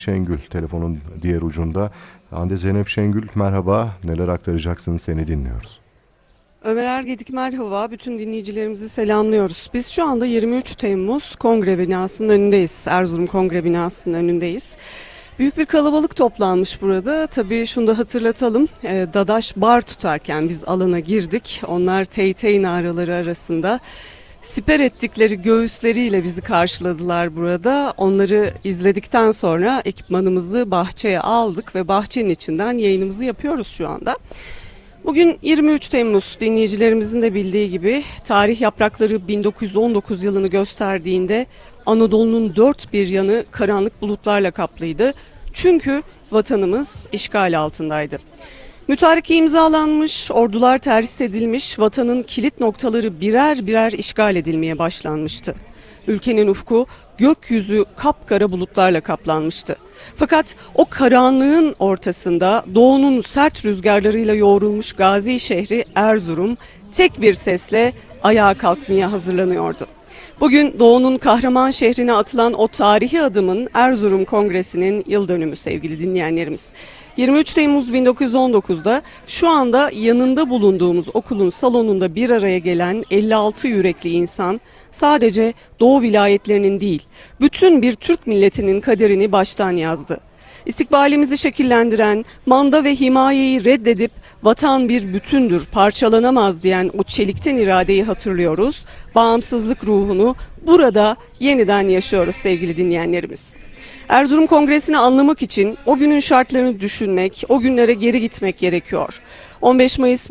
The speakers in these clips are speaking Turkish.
Şengül telefonun diğer ucunda. Hande Zeynep Şengül, merhaba. Neler aktaracaksın, seni dinliyoruz. Ömer Ergedik merhaba. Bütün dinleyicilerimizi selamlıyoruz. Biz şu anda 23 Temmuz Kongre binasının önündeyiz. Erzurum Kongre binasının önündeyiz. Büyük bir kalabalık toplanmış burada. Tabii şunu da hatırlatalım. Dadaş bar tutarken biz alana girdik. Onlar tey tey naraları arasında siper ettikleri göğüsleriyle bizi karşıladılar burada. Onları izledikten sonra ekipmanımızı bahçeye aldık ve bahçenin içinden yayınımızı yapıyoruz şu anda. Bugün 23 Temmuz, dinleyicilerimizin de bildiği gibi tarih yaprakları 1919 yılını gösterdiğinde Anadolu'nun dört bir yanı karanlık bulutlarla kaplıydı. Çünkü vatanımız işgal altındaydı. Mütareke imzalanmış, ordular terhis edilmiş, vatanın kilit noktaları birer birer işgal edilmeye başlanmıştı. Ülkenin ufku gökyüzü kapkara bulutlarla kaplanmıştı. Fakat o karanlığın ortasında doğunun sert rüzgarlarıyla yoğrulmuş Gazi şehri Erzurum tek bir sesle ayağa kalkmaya hazırlanıyordu. Bugün doğunun kahraman şehrine atılan o tarihi adımın Erzurum Kongresi'nin yıl dönümü sevgili dinleyenlerimiz. 23 Temmuz 1919'da şu anda yanında bulunduğumuz okulun salonunda bir araya gelen 56 yürekli insan sadece Doğu vilayetlerinin değil, bütün bir Türk milletinin kaderini baştan yazdı. İstikbalimizi şekillendiren, manda ve himayeyi reddedip vatan bir bütündür, parçalanamaz diyen o çelikten iradeyi hatırlıyoruz. Bağımsızlık ruhunu burada yeniden yaşıyoruz sevgili dinleyenlerimiz. Erzurum Kongresi'ni anlamak için o günün şartlarını düşünmek, o günlere geri gitmek gerekiyor. 15 Mayıs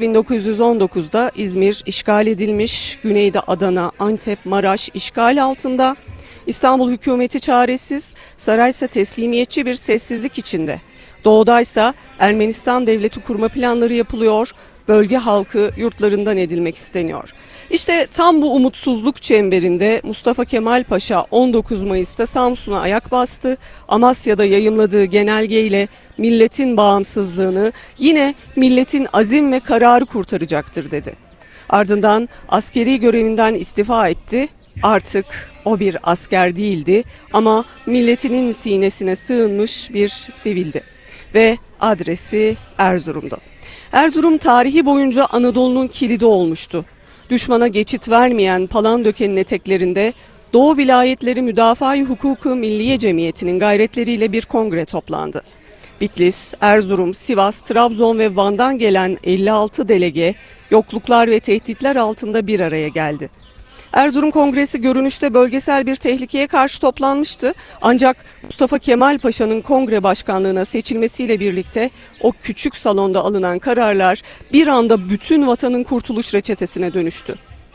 1919'da İzmir işgal edilmiş, güneyde Adana, Antep, Maraş işgal altında. İstanbul hükümeti çaresiz, saraysa teslimiyetçi bir sessizlik içinde. Doğudaysa Ermenistan devleti kurma planları yapılıyor, bölge halkı yurtlarından edilmek isteniyor. İşte tam bu umutsuzluk çemberinde Mustafa Kemal Paşa 19 Mayıs'ta Samsun'a ayak bastı. Amasya'da yayımladığı genelgeyle milletin bağımsızlığını yine milletin azim ve kararı kurtaracaktır dedi. Ardından askeri görevinden istifa etti. Artık o bir asker değildi ama milletinin sinesine sığınmış bir sivildi ve adresi Erzurum'du. Erzurum tarihi boyunca Anadolu'nun kilidi olmuştu. Düşmana geçit vermeyen Palandöken'in eteklerinde Doğu Vilayetleri Müdafaa-i Hukuku Milliye Cemiyeti'nin gayretleriyle bir kongre toplandı. Bitlis, Erzurum, Sivas, Trabzon ve Van'dan gelen 56 delege yokluklar ve tehditler altında bir araya geldi. Erzurum Kongresi görünüşte bölgesel bir tehlikeye karşı toplanmıştı. Ancak Mustafa Kemal Paşa'nın kongre başkanlığına seçilmesiyle birlikte o küçük salonda alınan kararlar bir anda bütün vatanın kurtuluş reçetesine dönüştü.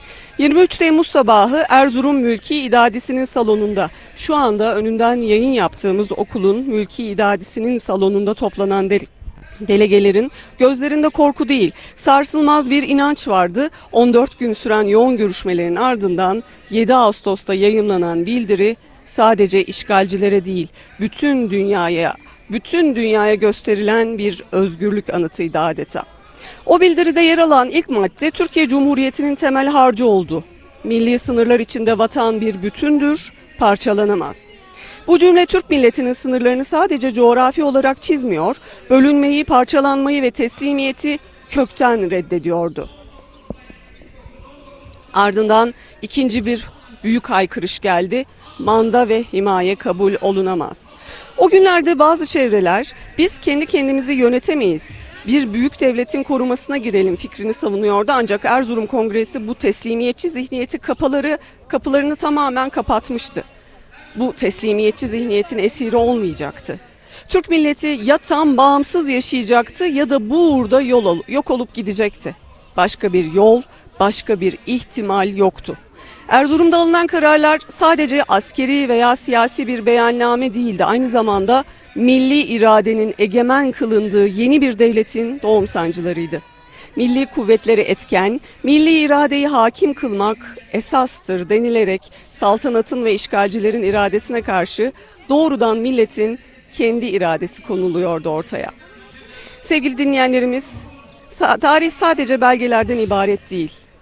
23 Temmuz sabahı Erzurum Mülki İdadisi'nin salonunda, şu anda önünden yayın yaptığımız okulun Mülki İdadisi'nin salonunda toplanan delegelerin gözlerinde korku değil, sarsılmaz bir inanç vardı. 14 gün süren yoğun görüşmelerin ardından 7 Ağustos'ta yayımlanan bildiri sadece işgalcilere değil, bütün dünyaya gösterilen bir özgürlük anıtıydı adeta. O bildiride yer alan ilk madde Türkiye Cumhuriyeti'nin temel harcı oldu. Milli sınırlar içinde vatan bir bütündür, parçalanamaz. Bu cümle Türk milletinin sınırlarını sadece coğrafi olarak çizmiyor, bölünmeyi, parçalanmayı ve teslimiyeti kökten reddediyordu. Ardından ikinci bir büyük haykırış geldi. Manda ve himaye kabul olunamaz. O günlerde bazı çevreler biz kendi kendimizi yönetemeyiz, bir büyük devletin korumasına girelim fikrini savunuyordu. Ancak Erzurum Kongresi bu teslimiyetçi zihniyeti kapılarını tamamen kapatmıştı. Bu teslimiyetçi zihniyetin esiri olmayacaktı. Türk milleti ya tam bağımsız yaşayacaktı ya da bu uğurda yok olup gidecekti. Başka bir yol, başka bir ihtimal yoktu. Erzurum'da alınan kararlar sadece askeri veya siyasi bir beyanname değildi. Aynı zamanda milli iradenin egemen kılındığı yeni bir devletin doğum sancılarıydı. Milli kuvvetleri etken, milli iradeyi hakim kılmak esastır denilerek saltanatın ve işgalcilerin iradesine karşı doğrudan milletin kendi iradesi konuluyordu ortaya. Sevgili dinleyenlerimiz, tarih sadece belgelerden ibaret değil.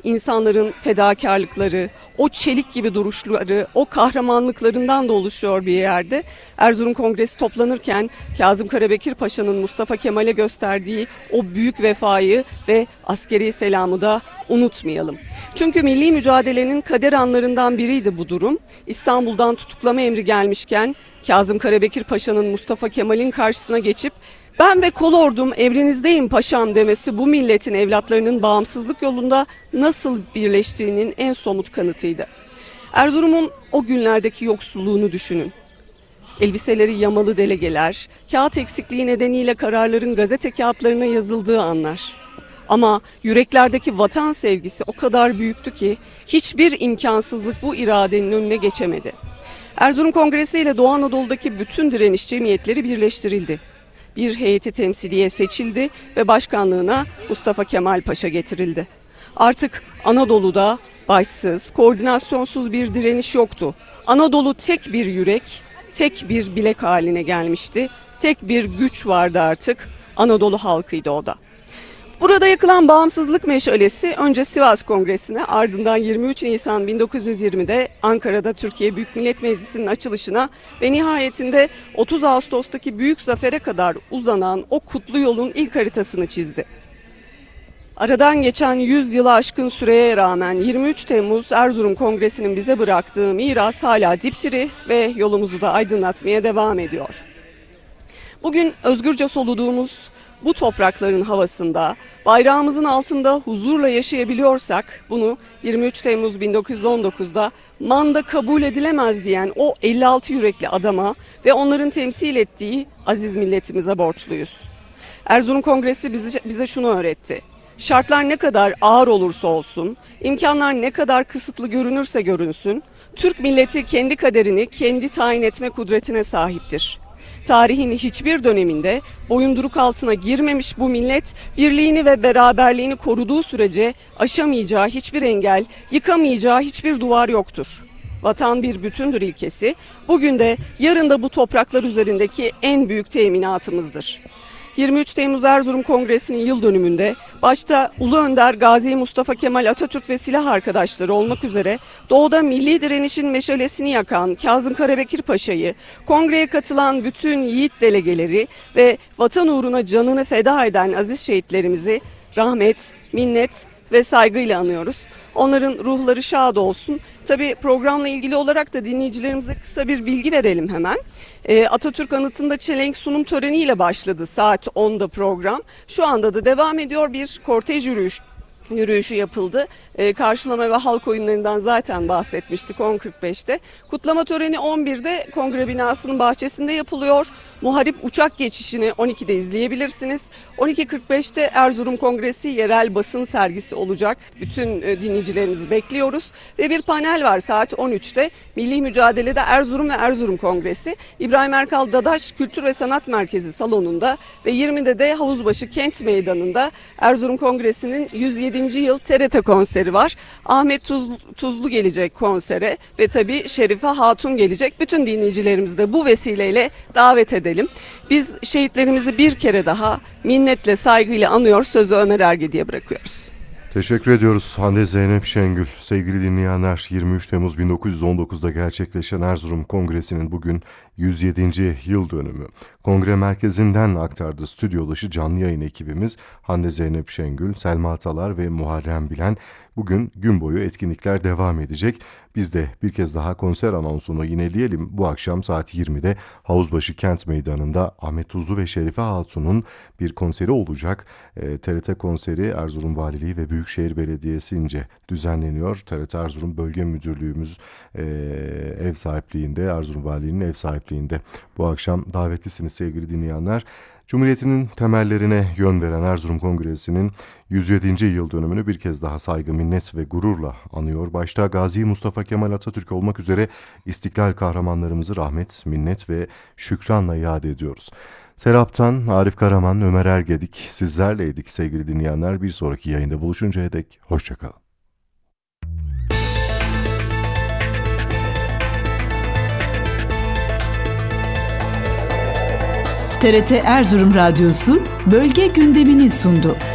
insanların fedakarlıkları, o çelik gibi duruşları, o kahramanlıklarından da oluşuyor bir yerde. Erzurum Kongresi toplanırken Kazım Karabekir Paşa'nın Mustafa Kemal'e gösterdiği o büyük vefayı ve askeri selamı da unutmayalım. Çünkü milli mücadelenin kader anlarından biriydi bu durum. İstanbul'dan tutuklama emri gelmişken Kazım Karabekir Paşa'nın Mustafa Kemal'in karşısına geçip "Ben ve kolordum emrinizdeyim paşam" demesi bu milletin evlatlarının bağımsızlık yolunda nasıl birleştiğinin en somut kanıtıydı. Erzurum'un o günlerdeki yoksulluğunu düşünün. Elbiseleri yamalı delegeler, kağıt eksikliği nedeniyle kararların gazete kağıtlarına yazıldığı anlar. Ama yüreklerdeki vatan sevgisi o kadar büyüktü ki hiçbir imkansızlık bu iradenin önüne geçemedi. Erzurum Kongresi ile Doğu Anadolu'daki bütün direniş cemiyetleri birleştirildi. Bir heyeti temsiliye seçildi ve başkanlığına Mustafa Kemal Paşa getirildi. Artık Anadolu'da başsız, koordinasyonsuz bir direniş yoktu. Anadolu tek bir yürek, tek bir bilek haline gelmişti. Tek bir güç vardı artık. Anadolu halkıydı o da. Burada yakılan bağımsızlık meşalesi önce Sivas Kongresi'ne, ardından 23 Nisan 1920'de Ankara'da Türkiye Büyük Millet Meclisi'nin açılışına ve nihayetinde 30 Ağustos'taki büyük zafere kadar uzanan o kutlu yolun ilk haritasını çizdi. Aradan geçen 100 yılı aşkın süreye rağmen 23 Temmuz Erzurum Kongresi'nin bize bıraktığı miras hala dipdiri ve yolumuzu da aydınlatmaya devam ediyor. Bugün özgürce soluduğumuz bu toprakların havasında, bayrağımızın altında huzurla yaşayabiliyorsak bunu 23 Temmuz 1919'da manda kabul edilemez diyen o 56 yürekli adama ve onların temsil ettiği aziz milletimize borçluyuz. Erzurum Kongresi bize şunu öğretti. Şartlar ne kadar ağır olursa olsun, imkanlar ne kadar kısıtlı görünürse görünsün, Türk milleti kendi kaderini kendi tayin etme kudretine sahiptir. Tarihin hiçbir döneminde boyunduruk altına girmemiş bu millet, birliğini ve beraberliğini koruduğu sürece aşamayacağı hiçbir engel, yıkamayacağı hiçbir duvar yoktur. Vatan bir bütündür ilkesi, bugün de yarın da bu topraklar üzerindeki en büyük teminatımızdır. 23 Temmuz Erzurum Kongresi'nin yıl dönümünde başta Ulu Önder Gazi Mustafa Kemal Atatürk ve silah arkadaşları olmak üzere doğuda milli direnişin meşalesini yakan Kazım Karabekir Paşa'yı, kongreye katılan bütün yiğit delegeleri ve vatan uğruna canını feda eden aziz şehitlerimizi rahmet, minnet ve saygıyla anıyoruz. Onların ruhları şad olsun. Tabii programla ilgili olarak da dinleyicilerimize kısa bir bilgi verelim hemen. Atatürk Anıtı'nda çelenk sunum töreniyle başladı saat 10'da program. Şu anda da devam ediyor, bir kortej yürüyüşü yapıldı. Karşılama ve halk oyunlarından zaten bahsetmiştik 10.45'te. Kutlama töreni 11'de kongre binasının bahçesinde yapılıyor. Muharip uçak geçişini 12'de izleyebilirsiniz. 12.45'te Erzurum Kongresi yerel basın sergisi olacak. Bütün dinleyicilerimizi bekliyoruz. Ve bir panel var saat 13'te. Milli Mücadele'de Erzurum ve Erzurum Kongresi. İbrahim Erkal Dadaş Kültür ve Sanat Merkezi salonunda ve 20'de de Havuzbaşı Kent Meydanı'nda Erzurum Kongresi'nin 107. yıl TRT konseri var. Ahmet Tuzlu gelecek konsere ve tabii Şerife Hatun gelecek. Bütün dinleyicilerimizi de bu vesileyle davet edelim. Biz şehitlerimizi bir kere daha minnetle, saygıyla anıyor, sözü Ömer Ergedi'ye bırakıyoruz. Teşekkür ediyoruz Hande Zeynep Şengül. Sevgili dinleyenler, 23 Temmuz 1919'da gerçekleşen Erzurum Kongresi'nin bugün 107. yıl dönümü. Kongre merkezinden aktardı stüdyo dışı canlı yayın ekibimiz Hande Zeynep Şengül, Selma Atalar ve Muharrem Bilen. Bugün gün boyu etkinlikler devam edecek. Biz de bir kez daha konser anonsunu yineleyelim. Bu akşam saat 20'de Havuzbaşı Kent Meydanı'nda Ahmet Tuzlu ve Şerife Hatun'un bir konseri olacak. TRT konseri Erzurum Valiliği ve Büyükşehir Belediyesi'nce düzenleniyor. TRT Erzurum Bölge Müdürlüğümüz ev sahipliğinde, Erzurum Valiliği'nin ev sahipliğinde. Bu akşam davetlisiniz sevgili dinleyenler. Cumhuriyet'in temellerine yön veren Erzurum Kongresi'nin 107. yıl dönümünü bir kez daha saygı, minnet ve gururla anıyor. Başta Gazi Mustafa Kemal Atatürk olmak üzere istiklal kahramanlarımızı rahmet, minnet ve şükranla yad ediyoruz. Serap'tan Arif Karaman, Ömer Ergedik sizlerleydik sevgili dinleyenler. Bir sonraki yayında buluşuncaya dek hoşçakalın. TRT Erzurum Radyosu bölge gündemini sundu.